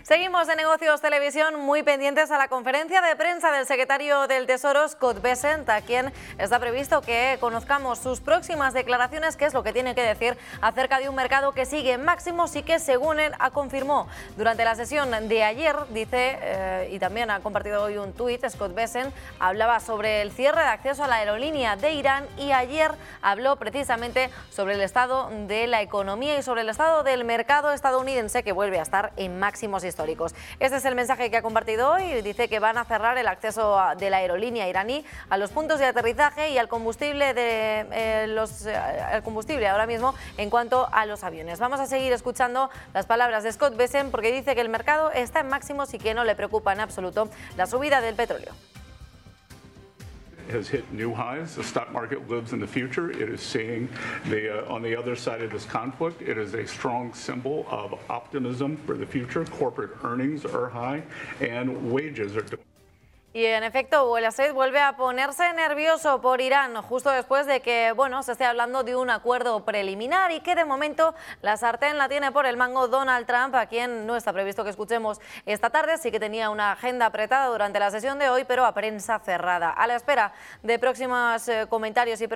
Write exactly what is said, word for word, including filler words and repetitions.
Seguimos en Negocios Televisión muy pendientes a la conferencia de prensa del secretario del Tesoro, Scott Bessent, a quien está previsto que conozcamos sus próximas declaraciones, qué es lo que tiene que decir acerca de un mercado que sigue en máximos y que, según él, confirmó durante la sesión de ayer, dice, eh, y también ha compartido hoy un tuit, Scott Bessent hablaba sobre el cierre de acceso a la aerolínea de Irán y ayer habló precisamente sobre el estado de la economía y sobre el estado del mercado estadounidense, que vuelve a estar en máximos históricos. Este es el mensaje que ha compartido hoy. Dice que van a cerrar el acceso de la aerolínea iraní a los puntos de aterrizaje y al combustible de eh, los eh, al combustible ahora mismo en cuanto a los aviones. Vamos a seguir escuchando las palabras de Scott Bessent porque dice que el mercado está en máximos y que no le preocupa en absoluto la subida del petróleo. Has hit new highs. The stock market lives in the future. It is seeing the uh, on the other side of this conflict. It is a strong symbol of optimism for the future. Corporate earnings are high and wages are. Y en efecto, Wall Street vuelve a ponerse nervioso por Irán, justo después de que, bueno, se esté hablando de un acuerdo preliminar y que de momento la sartén la tiene por el mango Donald Trump, a quien no está previsto que escuchemos esta tarde. Sí que tenía una agenda apretada durante la sesión de hoy, pero a prensa cerrada. A la espera de próximos eh, comentarios y